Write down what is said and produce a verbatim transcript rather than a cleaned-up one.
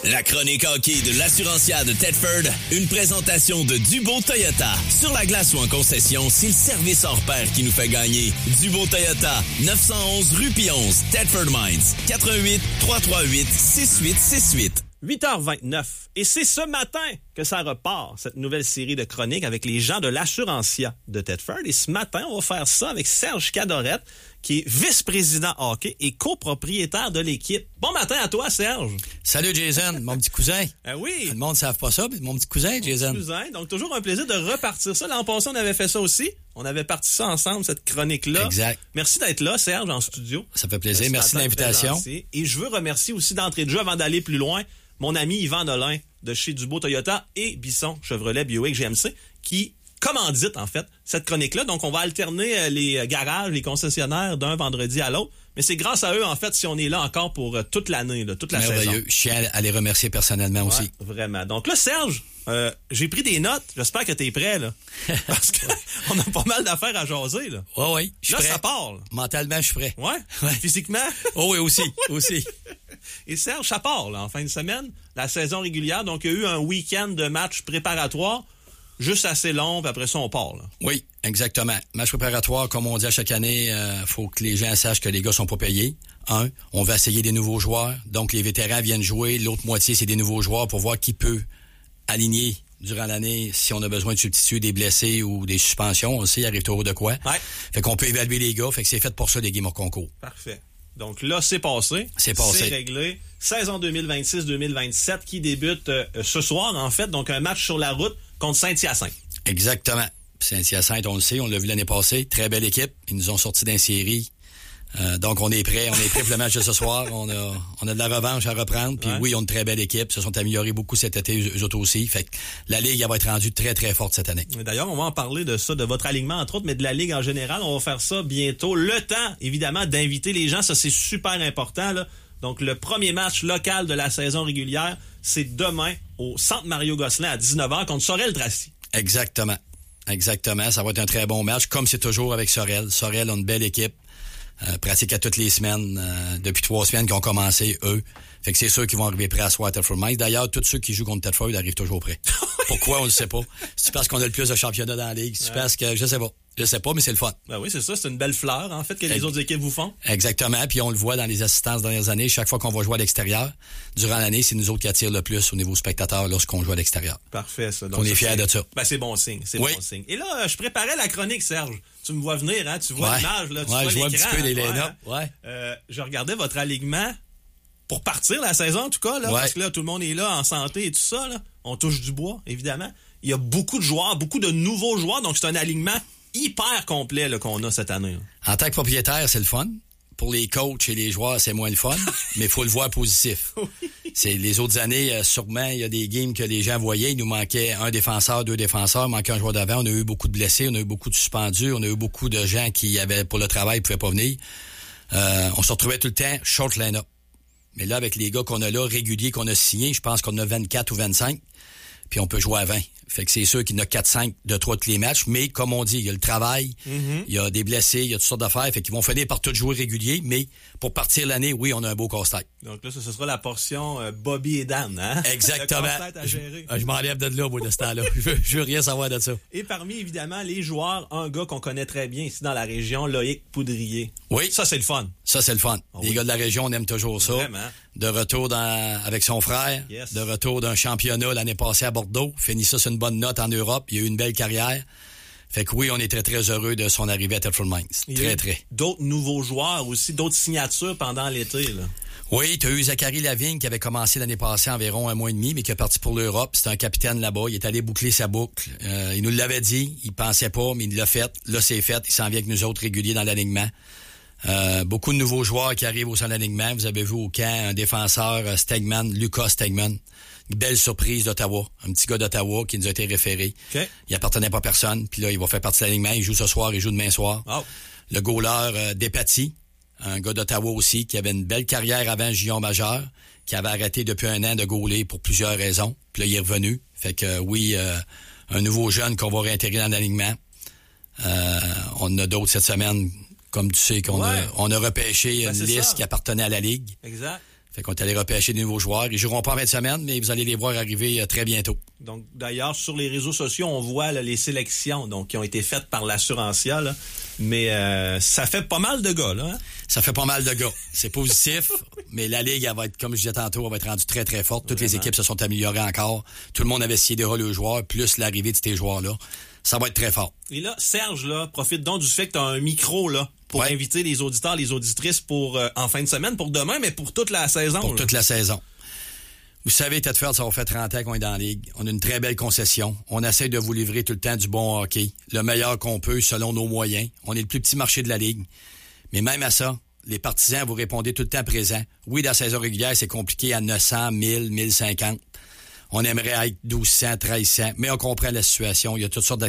La chronique hockey de l'Assurancia de Thetford, une présentation de Dubo Toyota. Sur la glace ou en concession, c'est le service hors pair qui nous fait gagner. Dubo Toyota, neuf cent onze rue Pionze, Thetford Mines, quatre un huit, trois trois huit, six huit six huit. huit heures vingt-neuf. Et c'est ce matin que ça repart, cette nouvelle série de chroniques avec les gens de l'Assurancia de Thetford. Et ce matin, on va faire ça avec Serge Cadorette, qui est vice-président hockey et copropriétaire de l'équipe. Bon matin à toi, Serge. Salut, Jason, mon petit cousin. Ah oui. Le monde ne savent pas ça, mais mon petit cousin, mon Jason. Mon petit cousin. Donc, toujours un plaisir de repartir ça. L'an passé, on avait fait ça aussi. On avait parti ça ensemble, cette chronique-là. Exact. Merci d'être là, Serge, en studio. Ça fait plaisir. Merci de l'invitation. Et je veux remercier aussi d'entrée de jeu, avant d'aller plus loin, mon ami Yvan Nolin de chez Dubo Toyota et Bisson Chevrolet Buick G M C qui commandite, en fait, cette chronique-là. Donc, on va alterner les garages, les concessionnaires d'un vendredi à l'autre. Mais c'est grâce à eux, en fait, si on est là encore pour toute l'année, là, toute la Merveilleux. saison. Je tiens à les remercier personnellement ouais, aussi. Vraiment. Donc là, Serge, euh, j'ai pris des notes. J'espère que t'es prêt, là. Parce qu'on a pas mal d'affaires à jaser, là. Oui, oui. Je suis là, prêt. ça part. Là. Mentalement, je suis prêt. Ouais? ouais. Physiquement? Oh oui, aussi. aussi. Et Serge, ça part, là, en fin de semaine. La saison régulière. Donc, il y a eu un week-end de match préparatoire. Juste assez long, puis après ça, on part. Là. Oui, exactement. Match préparatoire, comme on dit à chaque année, il euh, faut que les gens sachent que les gars sont pas payés. Un, on va essayer des nouveaux joueurs. Donc, les vétérans viennent jouer. L'autre moitié, c'est des nouveaux joueurs pour voir qui peut aligner durant l'année si on a besoin de substituer des blessés ou des suspensions. On sait, il arrive toujours de quoi. Ouais. Fait qu'on peut évaluer les gars. Fait que c'est fait pour ça, les games hors concours. Parfait. Donc là, c'est passé. C'est passé. C'est réglé. Saison deux mille vingt-six deux mille vingt-sept qui débute euh, ce soir, en fait. Donc, un match sur la route contre Saint-Hyacinthe. Exactement. Saint-Hyacinthe, on le sait, on l'a vu l'année passée. Très belle équipe. Ils nous ont sortis d'une série. Euh, donc, on est prêt. On est prêt pour le match de ce soir. On a, on a de la revanche à reprendre. Puis ouais. oui, on a une très belle équipe. Ils se sont améliorés beaucoup cet été, eux autres aussi. Fait que la Ligue, elle va être rendue très, très forte cette année. D'ailleurs, on va en parler de ça, de votre alignement, entre autres, mais de la Ligue en général. On va faire ça bientôt. Le temps, évidemment, d'inviter les gens. Ça, c'est super important, là. Donc, le premier match local de la saison régulière, c'est demain au Centre Mario-Gosselin à dix-neuf heures contre Sorel-Tracy. Exactement. Exactement. Ça va être un très bon match, comme c'est toujours avec Sorel. Sorel a une belle équipe. Euh, pratique à toutes les semaines, euh, depuis trois semaines qu'ils ont commencé, eux. Fait que c'est ceux qui vont arriver prêts à soir à Thetford Mines. D'ailleurs, tous ceux qui jouent contre Thetford arrivent toujours prêts. Pourquoi, on ne le sait pas. C'est parce qu'on a le plus de championnats dans la Ligue. C'est ouais. parce que, je sais pas. Je sais pas, mais c'est le fun. Ben oui, c'est ça. C'est une belle fleur, en fait, que les Ex- autres équipes vous font. Exactement. Puis on le voit dans les assistances dernières années. Chaque fois qu'on va jouer à l'extérieur, durant l'année, c'est nous autres qui attirent le plus au niveau spectateur lorsqu'on joue à l'extérieur. Parfait, ça. Donc, on ça, est fiers de ça. Ben, c'est bon signe. C'est oui. bon signe. Et là, je préparais la chronique, Serge. Tu me vois venir, hein? Tu vois ouais. l'image, là. Tu ouais, vois je vois l'écran. un petit peu les ouais, line-up. Ouais. Euh, je regardais votre alignement pour partir la saison, en tout cas, là. Ouais. Parce que là, tout le monde est là, en santé et tout ça, là. On touche du bois, évidemment. Il y a beaucoup de joueurs, beaucoup de nouveaux joueurs. Donc, c'est un alignement hyper complet là, qu'on a cette année. Là. En tant que propriétaire, c'est le fun. Pour les coachs et les joueurs, c'est moins le fun, mais il faut le voir positif. Oui. C'est les autres années, euh, sûrement, il y a des games que les gens voyaient. Il nous manquait un défenseur, deux défenseurs, il manquait un joueur d'avant. On a eu beaucoup de blessés, on a eu beaucoup de suspendus, on a eu beaucoup de gens qui avaient pour le travail ne pouvaient pas venir. Euh, on se retrouvait tout le temps short line-up. Mais là, avec les gars qu'on a là, réguliers, qu'on a signés, je pense qu'on a vingt-quatre ou vingt-cinq, puis on peut jouer à vingt. Fait que c'est sûr qu'il y en a quatre cinq de trois de les matchs, mais comme on dit, il y a le travail, mm-hmm. il y a des blessés, il y a toutes sortes d'affaires, fait qu'ils vont finir par tout jouer régulier, mais pour partir l'année, oui, on a un beau casse-tête. Donc là, ça, ce sera la portion euh, Bobby et Dan, hein? Exactement. Le casse-tête à gérer. Je, je m'enlève de là, moi, de ce temps-là. Je veux, je veux rien savoir de ça. Et parmi, évidemment, les joueurs, un gars qu'on connaît très bien ici dans la région, Loïc Poudrier. Oui. Ça, c'est le fun. Ça, c'est le fun. Oh, les oui. gars de la région, on aime toujours ça. Vraiment. De retour dans, avec son frère, yes. de retour d'un championnat l'année passée à Bordeaux, finit ça sur une bonne note en Europe. Il a eu une belle carrière. Fait que oui, on est très, très heureux de son arrivée à Thetford Mines. Très, très. D'autres nouveaux joueurs aussi, d'autres signatures pendant l'été, là. Oui, tu as eu Zachary Lavigne qui avait commencé l'année passée environ un mois et demi, mais qui est parti pour l'Europe. C'était un capitaine là-bas. Il est allé boucler sa boucle. Euh, il nous l'avait dit. Il pensait pas, mais il l'a fait. Là, c'est fait. Il s'en vient avec nous autres réguliers dans l'alignement. Euh, beaucoup de nouveaux joueurs qui arrivent au sein de l'alignement. Vous avez vu au camp un défenseur, Stegman, Lucas Stegman. Une belle surprise d'Ottawa. Un petit gars d'Ottawa qui nous a été référé. Okay. Il appartenait pas à personne. Puis là, il va faire partie de l'alignement. Il joue ce soir, il joue demain soir. Oh. Le goaler euh, Despatie, un gars d'Ottawa aussi, qui avait une belle carrière avant junior majeur, qui avait arrêté depuis un an de goaler pour plusieurs raisons. Puis là, il est revenu. Fait que oui, euh, un nouveau jeune qu'on va réintégrer dans l'alignement. Euh, on en a d'autres cette semaine. Comme tu sais, qu'on ouais. a, on a repêché ben, une liste ça. qui appartenait à la Ligue. Exact. Fait qu'on est allé repêcher des nouveaux joueurs. Ils joueront pas en fin de semaine, mais vous allez les voir arriver euh, très bientôt. Donc, d'ailleurs, sur les réseaux sociaux, on voit là, les sélections donc, qui ont été faites par l'Assurancia. Là. Mais euh, ça fait pas mal de gars, là. Hein? Ça fait pas mal de gars. C'est positif, mais la Ligue, elle va être, comme je disais tantôt, elle va être rendue très, très forte. Toutes Vraiment. Les équipes se sont améliorées encore. Tout le monde avait scié déjà le joueur, plus l'arrivée de ces joueurs-là. Ça va être très fort. Et là, Serge, là, profite donc du fait que tu as un micro, là, pour ouais. inviter les auditeurs, les auditrices pour euh, en fin de semaine, pour demain, mais pour toute la saison. Pour là. toute la saison. Vous savez, Thetford, ça va faire trente ans qu'on est dans la Ligue. On a une très belle concession. On essaie de vous livrer tout le temps du bon hockey. Le meilleur qu'on peut, selon nos moyens. On est le plus petit marché de la Ligue. Mais même à ça, les partisans, vous répondez tout le temps présent. Oui, dans la saison régulière, c'est compliqué à neuf cents, mille, mille cinquante. On aimerait être douze cents, treize cents, mais on comprend la situation. Il y a toutes sortes